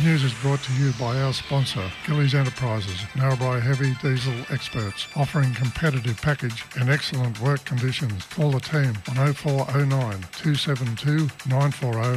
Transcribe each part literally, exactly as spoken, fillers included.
news is brought to you by our sponsor, Gillies Enterprises, Narrabri heavy diesel experts, offering competitive package and excellent work conditions. Call the team on oh four oh nine, two seven two, nine four oh.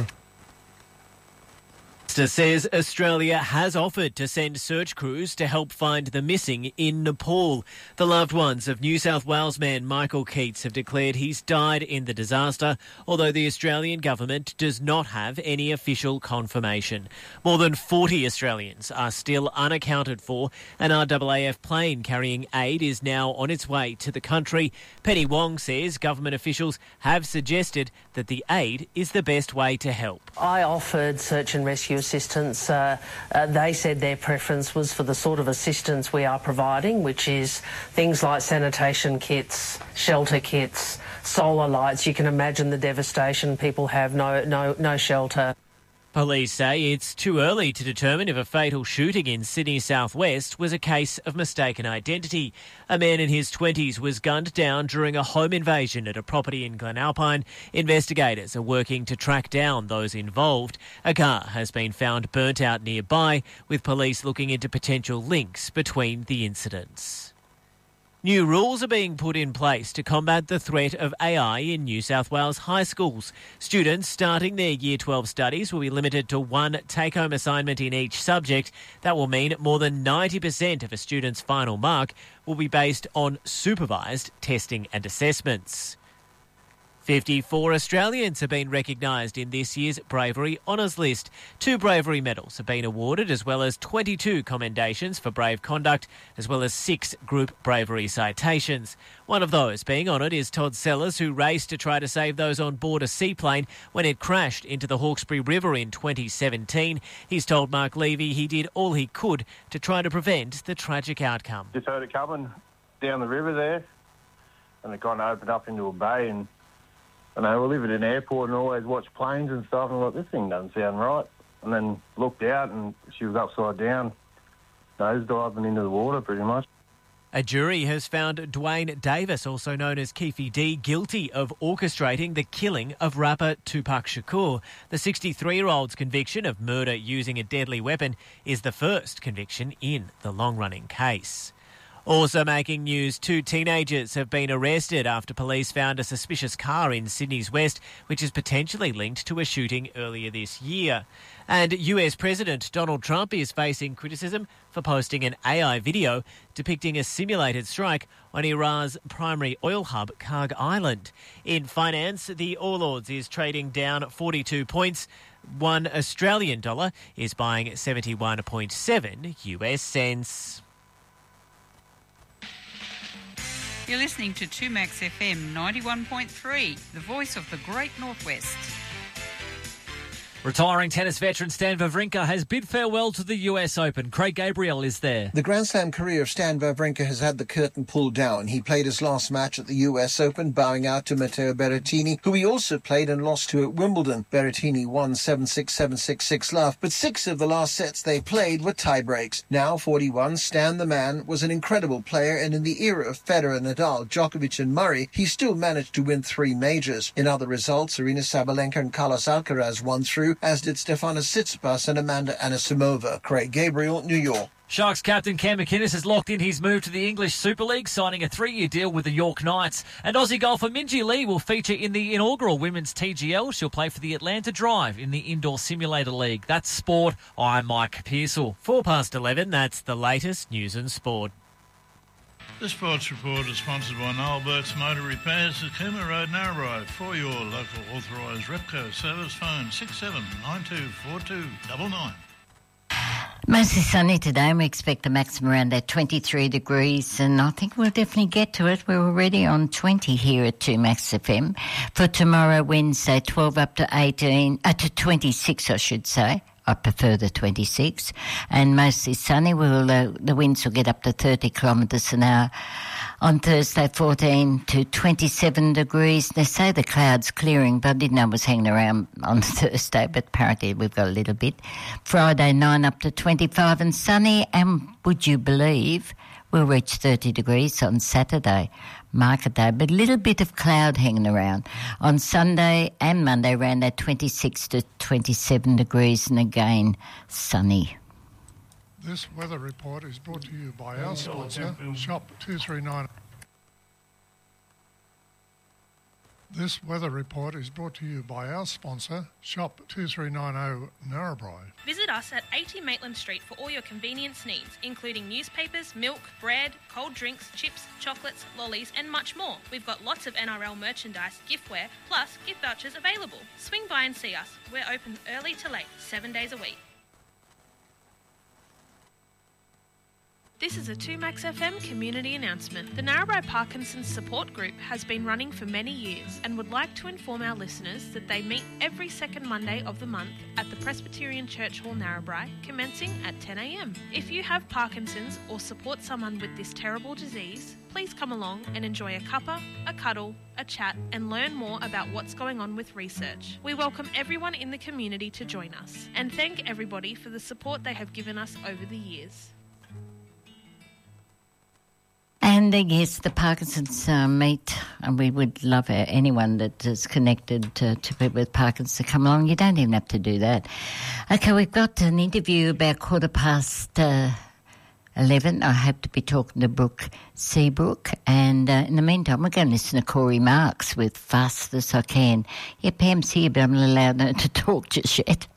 Says Australia has offered to send search crews to help find the missing in Nepal. The loved ones of New South Wales man Michael Keats have declared he's died in the disaster, although the Australian government does not have any official confirmation. More than forty Australians are still unaccounted for. An R A A F plane carrying aid is now on its way to the country. Penny Wong says government officials have suggested that the aid is the best way to help. I offered search and rescue assistance. Uh, uh, they said their preference was for the sort of assistance we are providing, which is things like sanitation kits, shelter kits, solar lights. You can imagine the devastation. People have no, no, no shelter. Police say it's too early to determine if a fatal shooting in Sydney southwest was a case of mistaken identity. A man in his twenties was gunned down during a home invasion at a property in Glenalpine. Investigators are working to track down those involved. A car has been found burnt out nearby, with police looking into potential links between the incidents. New rules are being put in place to combat the threat of A I in New South Wales high schools. Students starting their Year twelve studies will be limited to one take-home assignment in each subject. That will mean more than ninety percent of a student's final mark will be based on supervised testing and assessments. fifty-four Australians have been recognised in this year's Bravery Honours List. Two bravery medals have been awarded, as well as twenty-two commendations for brave conduct, as well as six group bravery citations. One of those being honoured is Todd Sellers, who raced to try to save those on board a seaplane when it crashed into the Hawkesbury River in twenty seventeen. He's told Mark Levy he did all he could to try to prevent the tragic outcome. Just heard it coming down the river there, and it kind of opened up into a bay, and I know we live at an airport and always watch planes and stuff, and I'm like, this thing doesn't sound right. And then looked out and she was upside down, nose diving into the water pretty much. A jury has found Dwayne Davis, also known as Keefe D, guilty of orchestrating the killing of rapper Tupac Shakur. The sixty-three-year-old's conviction of murder using a deadly weapon is the first conviction in the long-running case. Also making news, two teenagers have been arrested after police found a suspicious car in Sydney's west, which is potentially linked to a shooting earlier this year. And U S President Donald Trump is facing criticism for posting an A I video depicting a simulated strike on Iran's primary oil hub, Karg Island. In finance, the All Ords is trading down forty-two points. One Australian dollar is buying seventy-one point seven U S cents. You're listening to two Max F M ninety-one point three, the voice of the Great Northwest. Retiring tennis veteran Stan Wawrinka has bid farewell to the U S Open. Craig Gabriel is there. The Grand Slam career of Stan Wawrinka has had the curtain pulled down. He played his last match at the U S Open, bowing out to Matteo Berrettini, who he also played and lost to at Wimbledon. Berrettini won seven six, seven six, six love, but six of the last sets they played were tie breaks. Now forty-one, Stan the man was an incredible player, and in the era of Federer, Nadal, Djokovic and Murray, he still managed to win three majors. In other results, Aryna Sabalenka and Carlos Alcaraz won through, as did Stefanos Tsitsipas and Amanda Anisimova. Craig Gabriel, New York. Sharks captain Cam McInnes has locked in his move to the English Super League, signing a three-year deal with the York Knights. And Aussie golfer Minjee Lee will feature in the inaugural Women's T G L. She'll play for the Atlanta Drive in the Indoor Simulator League. That's sport. I'm Mike Pearsall. Four past eleven, that's the latest news and sport. The Sports Report is sponsored by Noel Burke's Motor Repairs at Cooma Road, Narrabri. For your local authorised Repco service, phone six seven nine two four two nine nine. Mostly sunny today, and we expect a maximum around at twenty-three degrees, and I think we'll definitely get to it. We're already on twenty here at two Max F M. For tomorrow, Wednesday, twelve up to eighteen, uh, to twenty-six, I should say. I prefer the twenty-six, and mostly sunny. We'll, uh, the winds will get up to thirty kilometres an hour. On Thursday, fourteen to twenty-seven degrees. They say the clouds clearing, but I didn't know it was hanging around on Thursday, but apparently we've got a little bit. Friday, nine up to twenty-five and sunny, and would you believe we'll reach thirty degrees on Saturday. market day, but a little bit of cloud hanging around. On Sunday and Monday, around that twenty-six to twenty-seven degrees, and again, sunny. This weather report is brought to you by our sponsor, Shop two three nine. This weather report is brought to you by our sponsor, Shop two three nine zero Narrabri. Visit us at eighty Maitland Street for all your convenience needs, including newspapers, milk, bread, cold drinks, chips, chocolates, lollies and much more. We've got lots of N R L merchandise, giftware, plus gift vouchers available. Swing by and see us. We're open early to late, seven days a week. This is a two Max F M community announcement. The Narrabri Parkinson's Support Group has been running for many years and would like to inform our listeners that they meet every second Monday of the month at the Presbyterian Church Hall, Narrabri, commencing at ten a m. If you have Parkinson's or support someone with this terrible disease, please come along and enjoy a cuppa, a cuddle, a chat and learn more about what's going on with research. We welcome everyone in the community to join us and thank everybody for the support they have given us over the years. And uh, yes, the Parkinson's uh, meet, and we would love uh, anyone that is connected to, to people with Parkinson's to come along. You don't even have to do that. Okay, we've got an interview about quarter past uh, eleven. I hope to be talking to Brooke Seabrook. And uh, in the meantime, we're going to listen to Corey Marks with Fast As I Can. Yeah, Pam's here, but I'm not allowed her to talk just yet.